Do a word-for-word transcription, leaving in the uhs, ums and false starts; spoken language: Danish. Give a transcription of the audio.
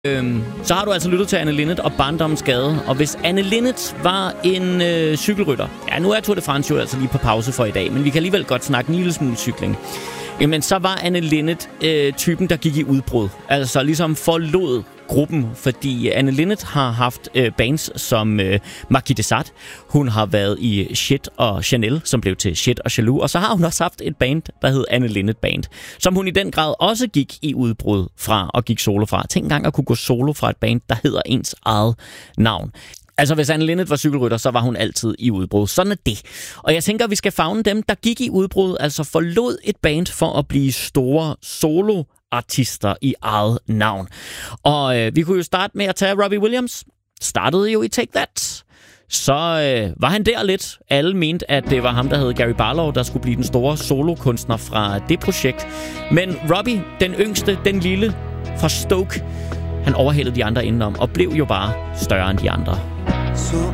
Øhm, så har du altså lyttet til Anne Linnet og Barndommens Gade. Og hvis Anne Linnet var en øh, cykelrytter... Ja, nu er Tour de France jo altså lige på pause for i dag, men vi kan alligevel godt snakke en lille smule cykling. Jamen, så var Anne Linnet øh, typen, der gik i udbrud. Altså ligesom forlod gruppen, fordi Anne Linnet har haft øh, bands som øh, Marquis de Sade. Hun har været i Shit og Chanel, som blev til Shit og Jaloux. Og så har hun også haft et band, der hed Anne Linnet Band, som hun i den grad også gik i udbrud fra og gik solo fra. Tænk engang at kunne gå solo fra et band, der hedder ens eget navn. Altså, hvis Anne Linnet var cykelrytter, så var hun altid i udbrud. Sådan er det. Og jeg tænker, at vi skal favne dem, der gik i udbrud, altså forlod et band for at blive store soloartister i eget navn. Og øh, vi kunne jo starte med at tage Robbie Williams. Startede jo i Take That. Så øh, var han der lidt. Alle mente, at det var ham, der hed Gary Barlow, der skulle blive den store solokunstner fra det projekt. Men Robbie, den yngste, den lille fra Stoke, han overhældede de andre indenom og blev jo bare større end de andre. Så